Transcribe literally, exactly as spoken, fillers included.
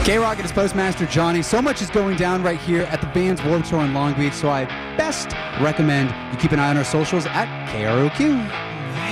K-Rock and his Postmaster Johnny. So much is going down right here at the Vans Warped Tour in Long Beach, so I best recommend you keep an eye on our socials at K R O Q.